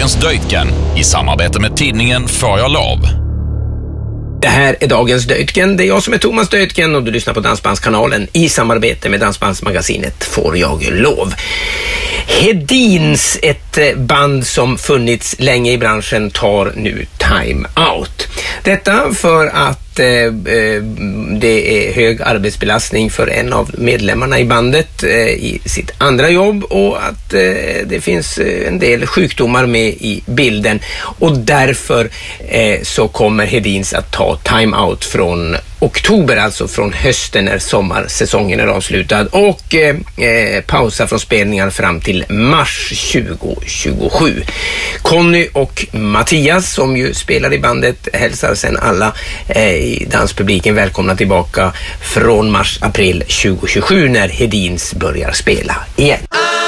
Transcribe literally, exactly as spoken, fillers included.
dagens Döjtgen i samarbete med tidningen Får jag lov. Det här är dagens Döjtgen. Det är jag som är Thomas Döjtgen och du lyssnar på Dansbandskanalen i samarbete med Dansbandsmagasinet Får jag lov. Hedins, ett band som funnits länge i branschen, tar nu time out. Detta för att eh, det är hög arbetsbelastning för en av medlemmarna i bandet eh, i sitt andra jobb och att eh, det finns en del sjukdomar med i bilden och därför eh, så kommer Hedins att ta time out från oktober, alltså från hösten när sommarsäsongen är avslutad och eh, pausa från spelningar fram till mars tjugo tjugosju. Conny och Mattias som ju spelar i bandet hälsar sen alla eh, i danspubliken välkomna tillbaka från mars-april tjugo tjugosju när Hedins börjar spela igen.